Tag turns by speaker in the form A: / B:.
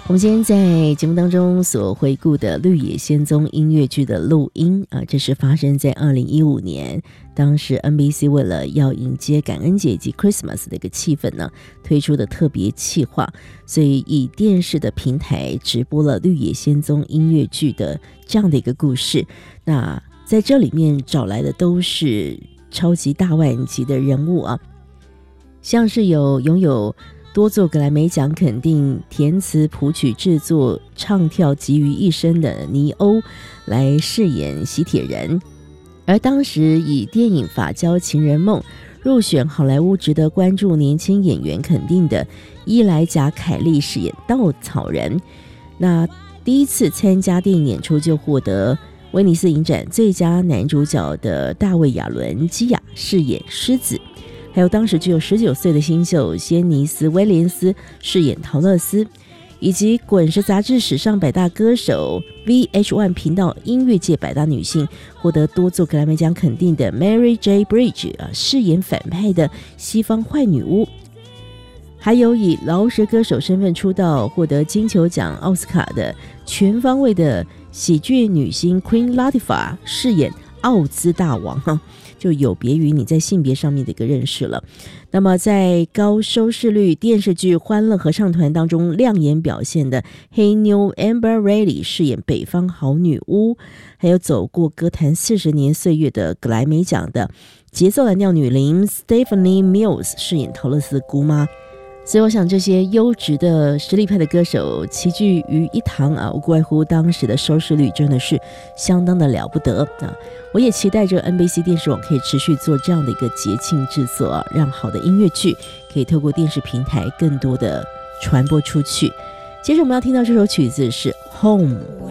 A: 我们今天在节目当中所回顾的《绿野仙踪》音乐剧的录音这是发生在2015年，当时 NBC 为了要迎接感恩节以及 Christmas 的一个气氛呢，推出的特别企划，所以以电视的平台直播了《绿野仙踪》音乐剧的这样的一个故事。那在这里面找来的都是超级大腕级的人物像是拥有多座格莱美奖肯定、填词谱曲制作唱跳集于一身的尼欧来饰演喜铁人，而当时以电影《法娇情人梦》入选好莱坞值得关注年轻演员肯定的伊莱贾凯利饰演稻草人。那第一次参加电影演出就获得威尼斯影展最佳男主角的大卫亚伦基亚饰演狮子，还有当时只有19岁的新秀仙尼斯威廉斯饰演陶乐斯，以及滚石杂志史上百大歌手 VH1 频道音乐界百大女性，获得多座格莱美奖肯定的 Mary J. Blige 饰演反派的西方坏女巫，还有以饶舌歌手身份出道获得金球奖奥斯卡的全方位的喜剧女星 Queen Latifah 饰演奥兹大王就有别于你在性别上面的一个认识了。那么在高收视率电视剧《欢乐合唱团》当中亮眼表现的黑妞 Amber Riley 饰演北方好女巫，还有走过歌坛40年岁月的格莱美奖的节奏蓝调女伶 Stephanie Mills 饰演陶乐斯姑妈。所以我想这些优质的实力派的歌手齐聚于一堂无怪乎当时的收视率真的是相当的了不得我也期待着 NBC 电视网可以持续做这样的一个节庆制作让好的音乐剧可以透过电视平台更多的传播出去。接着我们要听到这首曲子是 Home。